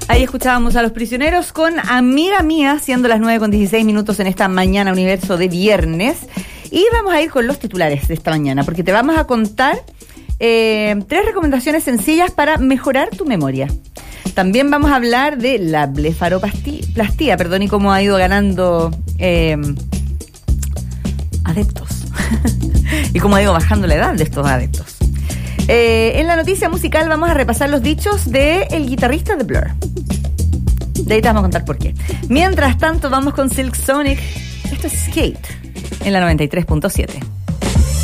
Ahí escuchábamos a Los Prisioneros con Amiga Mía, siendo las 9:16 en esta mañana universo de viernes. Y vamos a ir con los titulares de esta mañana, porque te vamos a contar 3 recomendaciones sencillas para mejorar tu memoria. También vamos a hablar de la blefaroplastía, y cómo ha ido ganando adeptos. Y cómo ha ido bajando la edad de estos adeptos. En la noticia musical vamos a repasar los dichos del guitarrista de Blur. De ahí te vamos a contar por qué. Mientras tanto, vamos con Silk Sonic. Esto es Skate en la 93.7.